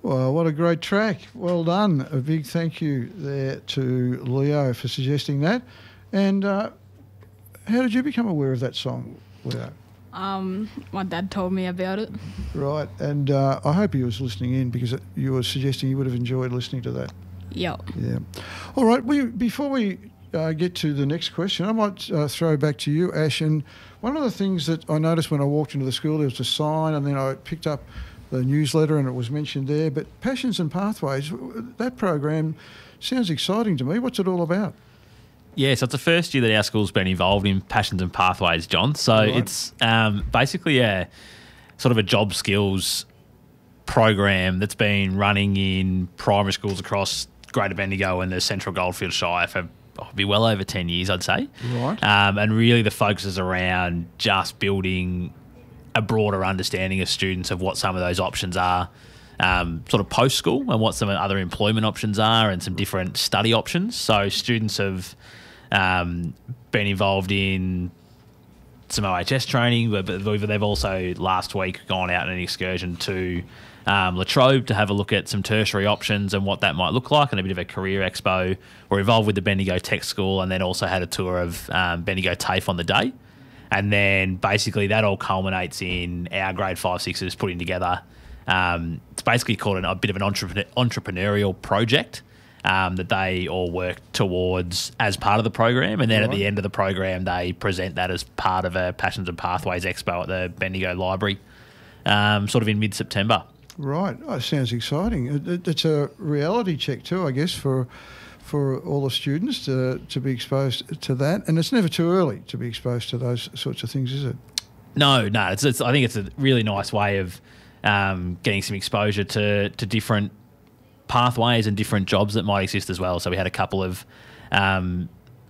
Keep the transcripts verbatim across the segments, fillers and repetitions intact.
Well, what a great track. Well done. A big thank you there to Leo for suggesting that. And uh, how did you become aware of that song, Leo? Um, my dad told me about it. Right. And uh, I hope he was listening in because you were suggesting you would have enjoyed listening to that. Yep. Yeah. All right. We, before we uh, get to the next question, I might uh, throw back to you, Ash. And one of the things that I noticed when I walked into the school, there was a sign, and then I picked up the newsletter and it was mentioned there. But Passions and Pathways, that program sounds exciting to me. What's it all about? Yeah, so it's the first year that our school's been involved in Passions and Pathways, John. So Right. it's um, basically a sort of a job skills program that's been running in primary schools across Greater Bendigo and the Central Goldfields Shire for oh, be well over ten years, I'd say. Right. Um, and really the focus is around just building a broader understanding of students of what some of those options are, um, sort of post-school, and what some other employment options are, and some different study options. So students have um, been involved in some O H S training, but they've also last week gone out on an excursion to um, Latrobe to have a look at some tertiary options and what that might look like, and a bit of a career expo. We're involved with the Bendigo Tech School, and then also had a tour of um, Bendigo TAFE on the day. And then basically that all culminates in our grade five, sixes putting together. Um, it's basically called an, a bit of an entrepreneur, entrepreneurial project um, that they all work towards as part of the program. And then Right. at the end of the program, they present that as part of a Passions and Pathways Expo at the Bendigo Library, um, sort of in mid-September. Right. Oh, sounds exciting. It, it, it's a reality check too, I guess, for for all the students to, to be exposed to that. And it's never too early to be exposed to those sorts of things, is it? No, no. It's, it's I think it's a really nice way of um, getting some exposure to to different pathways and different jobs that might exist as well. So we had a couple of um,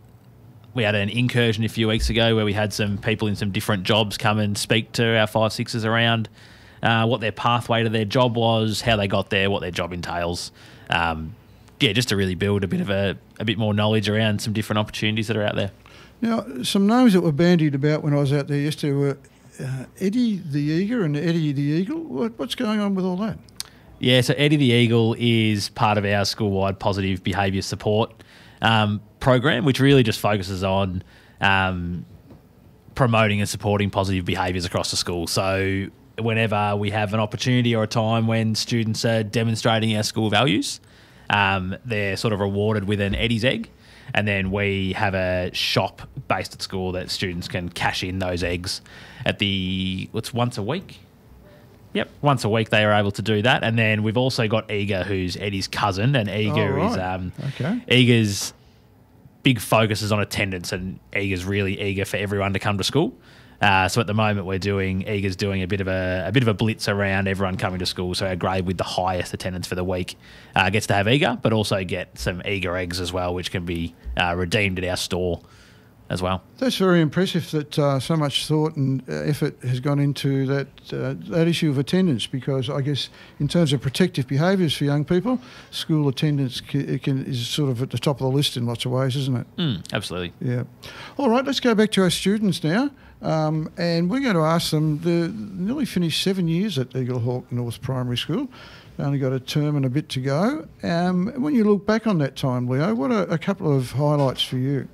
we had an incursion a few weeks ago where we had some people in some different jobs come and speak to our five sixes around uh, what their pathway to their job was, how they got there, what their job entails. Um, yeah, just to really build a bit of a, a bit more knowledge around some different opportunities that are out there. Now, some names that were bandied about when I was out there yesterday were uh, Eddie the Eager and Eddie the Eagle. What, what's going on with all that? Yeah, so Eddie the Eagle is part of our school-wide positive behaviour support um, program, which really just focuses on um, promoting and supporting positive behaviours across the school. So whenever we have an opportunity or a time when students are demonstrating our school values, um, they're sort of rewarded with an Eddie's egg. And then we have a shop based at school that students can cash in those eggs at the, it's once a week? Yep, once a week they are able to do that. And then we've also got Eager, who's Eddie's cousin, and Eager Oh, right. is um, Okay. Eager's big focus is on attendance, and Eager's really eager for everyone to come to school. Uh, so at the moment we're doing Eager's doing a bit of a, a bit of a blitz around everyone coming to school. So our grade with the highest attendance for the week uh, gets to have Eager, but also get some Eager eggs as well, which can be uh, redeemed at our store as well. That's very impressive that uh, so much thought and uh, effort has gone into that uh, that issue of attendance, because I guess in terms of protective behaviours for young people, school attendance can, can, is sort of at the top of the list in lots of ways, isn't it? Mm, absolutely. Yeah. All right, let's go back to our students now. Um, and we're going to ask them, they're nearly finished seven years at Eagle Hawk North Primary School. They only got a term and a bit to go. Um, when you look back on that time, Leo, what are a couple of highlights for you?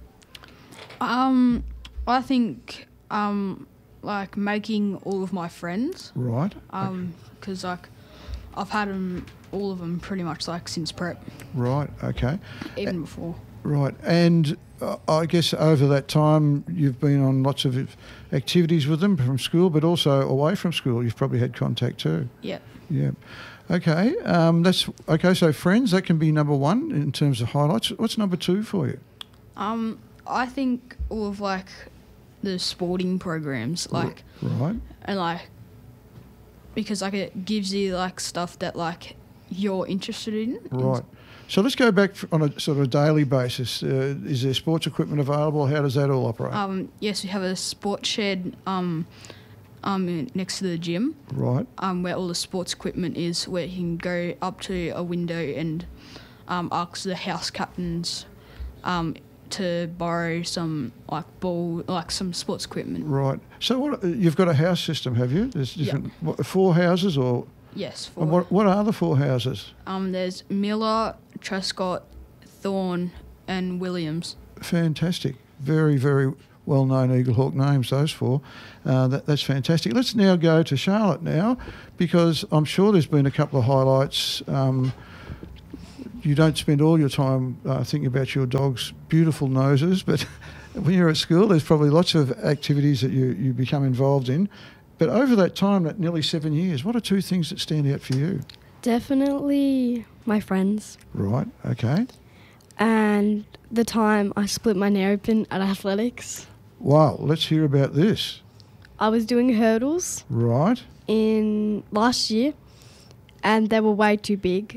Um, I think um, like making all of my friends. Right. Um, because like I've had them, all of them, pretty much like since prep, Right, okay. even before. Right, and uh, I guess over that time you've been on lots of activities with them from school, but also away from school. You've probably had contact too. Yeah. Yeah. Okay, um, that's okay. So friends, that can be number one in terms of highlights. What's number two for you? Um, I think all of like the sporting programs, like Right. and like because like it gives you like stuff that like you're interested in. Right. So let's go back on a sort of daily basis. Uh, is there sports equipment available? How does that all operate? Um, yes, we have a sports shed um, um, next to the gym, Right. um, where all the sports equipment is, where you can go up to a window and um, ask the house captains um, to borrow some like ball, like some sports equipment. Right. So what? You've got a house system, have you? There's different what, four houses or Yes, four. And what, what are the four houses? Um, there's Miller, Trescott, Thorne, and Williams. Fantastic. Very, very well-known Eaglehawk names, those four. Uh, that, that's fantastic. Let's now go to Charlotte now, because I'm sure there's been a couple of highlights. Um, you don't spend all your time uh, thinking about your dog's beautiful noses, but when you're at school, there's probably lots of activities that you, you become involved in. But over that time, that nearly seven years, what are two things that stand out for you? Definitely my friends. Right, okay. And the time I split my knee open at athletics. Wow, let's hear about this. I was doing hurdles Right. in last year and they were way too big.